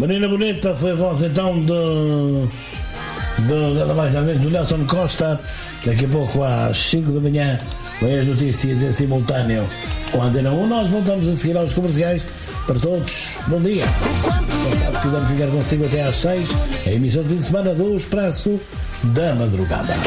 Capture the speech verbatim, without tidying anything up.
Menina Bonita foi a voz então de, de nada mais nada menos do Nelson Costa. Daqui a pouco às cinco da manhã vem as notícias em simultâneo com a Antena um. Nós voltamos a seguir aos comerciais. Para todos, bom dia. Já sabe que vamos ficar consigo até às seis, a emissão de fim de semana do Expresso da Madrugada.